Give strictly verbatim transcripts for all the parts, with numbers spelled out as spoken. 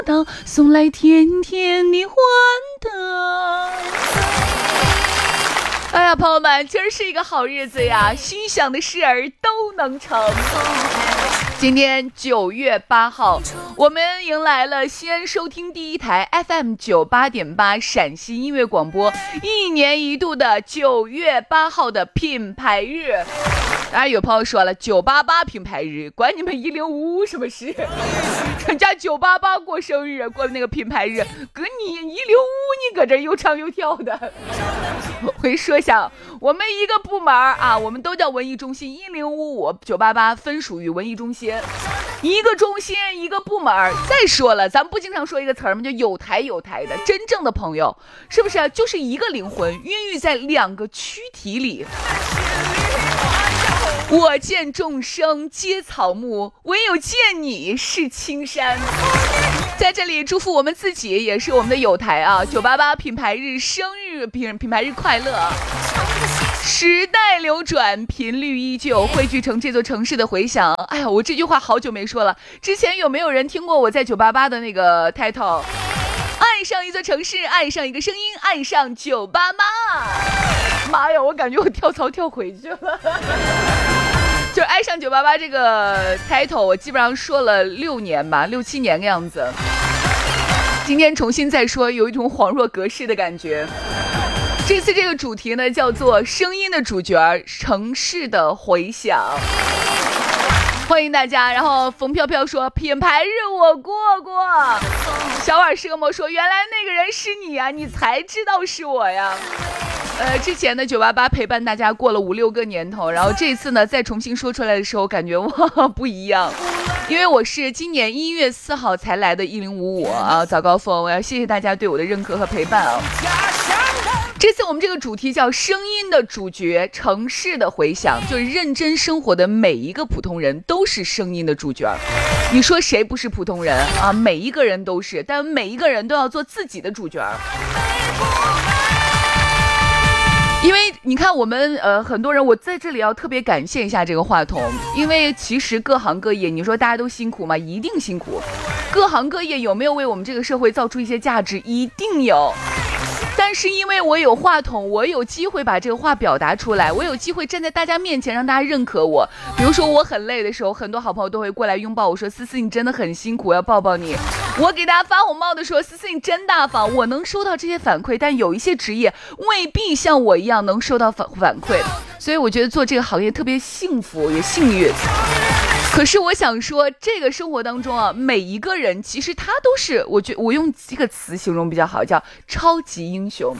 当，送来甜甜的欢乐。哎呀，朋友们，今儿是一个好日子呀，心想的事儿都能成。今天九月八号，我们迎来了西安收听第一台 F M 九八点八陕西音乐广播一年一度的九月八号的品牌日。当然有朋友说了，九八八品牌日关你们一零五五什么事？人家九八八过生日，过那个品牌日，搁你一零五你搁这又唱又跳的。我会说一下，我们一个部门啊，我们都叫文艺中心，一零五五九八八分属于文艺中心，一个中心一个部门。再说了，咱们不经常说一个词儿吗？就有台有台的，真正的朋友是不是就是一个灵魂孕育在两个躯体里？我见众生皆草木，唯有见你是青山。在这里祝福我们自己，也是我们的友台啊，九八八品牌日生日品品牌日快乐！时代流转，频率依旧，汇聚成这座城市的回响。哎呀，我这句话好久没说了。之前有没有人听过我在九八八的那个 title？ 爱上一座城市，爱上一个声音，爱上九八八。妈呀，我感觉我跳槽跳回去了。就爱上九八八这个 title 我基本上说了六年吧，六七年的样子。今天重新再说，有一种恍若隔世的感觉。这次这个主题呢叫做声音的主角，城市的回响。欢迎大家。然后冯飘飘说品牌日我过过。小碗蛇魔说原来那个人是你啊，你才知道是我呀。呃，之前的九八八陪伴大家过了五六个年头，然后这次呢再重新说出来的时候，感觉哇不一样，因为我是今年一月四号才来的一零五五啊，早高峰，我要谢谢大家对我的认可和陪伴啊。这次我们这个主题叫声音的主角，城市的回响，就是认真生活的每一个普通人都是声音的主角。你说谁不是普通人啊？每一个人都是，但每一个人都要做自己的主角。因为你看我们呃很多人，我在这里要特别感谢一下这个话筒，因为其实各行各业，你说大家都辛苦吗？一定辛苦。各行各业有没有为我们这个社会造出一些价值？一定有。但是因为我有话筒，我有机会把这个话表达出来，我有机会站在大家面前让大家认可我。比如说我很累的时候，很多好朋友都会过来拥抱我说思思你真的很辛苦，我要抱抱你。我给大家发红包的时候，思思你真大方，我能收到这些反馈，但有一些职业未必像我一样能收到反反馈，所以我觉得做这个行业特别幸福也幸运。可是我想说，这个生活当中啊，每一个人其实他都是，我觉我用这个词形容比较好，叫超级英雄。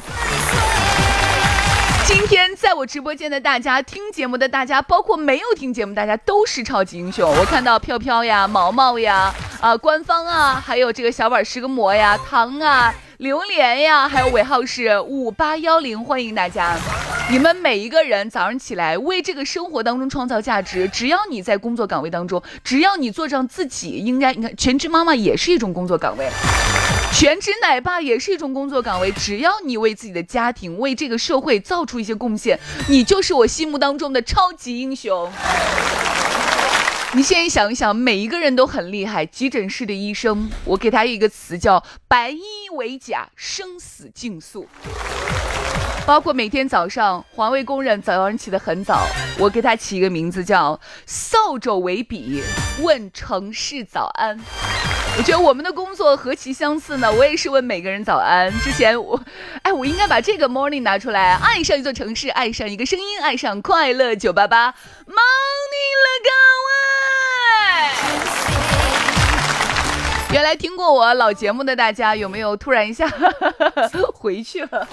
今天在我直播间的大家，听节目的大家，包括没有听节目大家，都是超级英雄。我看到飘飘呀、毛毛呀、啊、呃、官方啊，还有这个小碗是个馍呀、糖啊、榴莲呀，还有尾号是五八一零，欢迎大家。你们每一个人早上起来为这个生活当中创造价值，只要你在工作岗位当中，只要你做上自己应该，你看全职妈妈也是一种工作岗位，全职奶爸也是一种工作岗位，只要你为自己的家庭为这个社会造出一些贡献，你就是我心目当中的超级英雄。你现在想一想，每一个人都很厉害。急诊室的医生，我给他一个词叫白衣为甲，生死竞速。包括每天早上环卫工人早上起得很早，我给他起一个名字叫扫帚为笔，问城市早安。我觉得我们的工作何其相似呢，我也是问每个人早安。之前我哎我应该把这个 morning 拿出来，爱上一座城市，爱上一个声音，爱上快乐九八八 morning 了各位。原来听过我老节目的大家有没有突然一下回去了？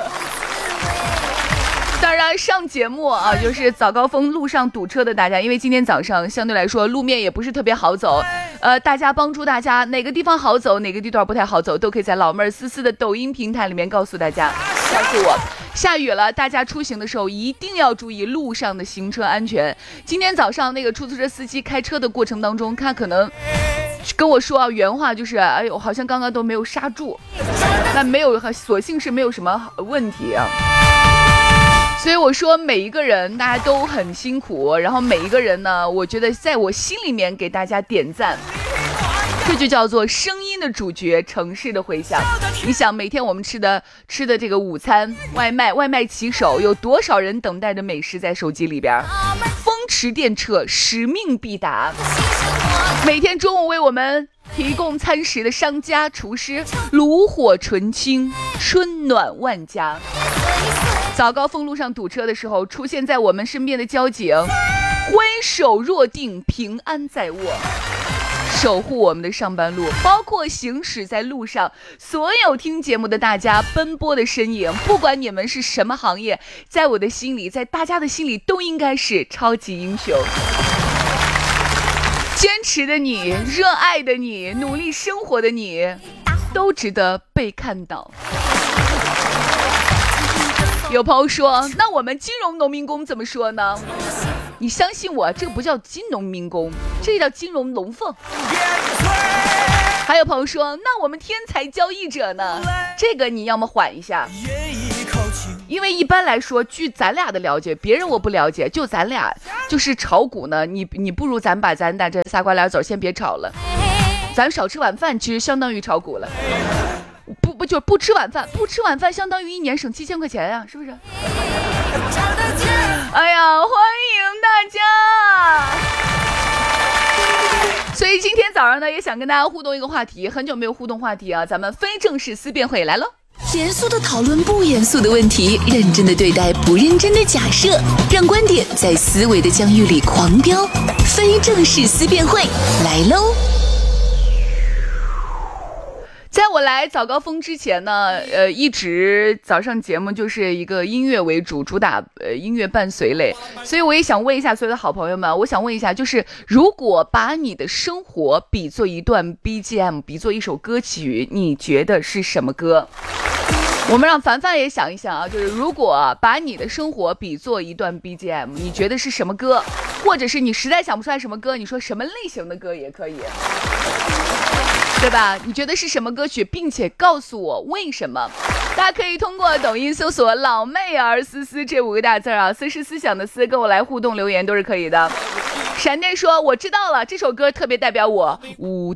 当然上节目啊，就是早高峰路上堵车的大家，因为今天早上相对来说路面也不是特别好走，呃，大家帮助大家哪个地方好走，哪个地段不太好走，都可以在老妹儿思思的抖音平台里面告诉大家，告诉我。下雨了，大家出行的时候一定要注意路上的行车安全。今天早上那个出租车司机开车的过程当中，他可能跟我说啊，原话就是哎呦，好像刚刚都没有刹住，但没有，所幸是没有什么问题啊。所以我说每一个人大家都很辛苦，然后每一个人呢，我觉得在我心里面给大家点赞，这就叫做声音音的主角，城市的回响。你想，每天我们吃的吃的这个午餐外卖，外卖骑手有多少人等待着美食在手机里边？风驰电掣，使命必达。每天中午为我们提供餐食的商家、厨师，炉火纯青，春暖万家。早高峰路上堵车的时候，出现在我们身边的交警，挥手若定，平安在握，守护我们的上班路，包括行驶在路上所有听节目的大家奔波的身影，不管你们是什么行业，在我的心里，在大家的心里都应该是超级英雄。坚持的你，热爱的你，努力生活的你，都值得被看到。有朋友说，那我们金融农民工怎么说呢？你相信我，这个不叫金农民工，这叫金融龙凤。还有朋友说，那我们天才交易者呢？这个你要么缓一下，因为一般来说，据咱俩的了解，别人我不了解，就咱俩就是炒股呢，你你不如咱把咱的这仨瓜俩枣先别炒了，咱少吃晚饭，其实相当于炒股了。不不就不吃晚饭，不吃晚饭相当于一年省七千块钱呀、啊，是不是？哎呀，欢迎大家！所以今天早上呢，也想跟大家互动一个话题，很久没有互动话题啊，咱们非正式思辨会来喽。 严肃的讨论不严肃的问题，认真的对待不认真的假设，让观点在思维的疆域里狂飙。非正式思辨会来喽！ 在我来早高峰之前呢，呃，一直早上节目就是一个音乐为主，主打呃音乐伴随类，所以我也想问一下所有的好朋友们，我想问一下，就是如果把你的生活比作一段 B G M， 比作一首歌曲，你觉得是什么歌？我们让凡凡也想一想啊，就是如果把你的生活比作一段 B G M， 你觉得是什么歌？或者是你实在想不出来什么歌，你说什么类型的歌也可以。对吧？你觉得是什么歌曲，并且告诉我为什么？大家可以通过抖音搜索老妹儿思思这五个大字啊，思是思想的思，跟我来互动留言都是可以的。闪电说我知道了，这首歌特别代表我，舞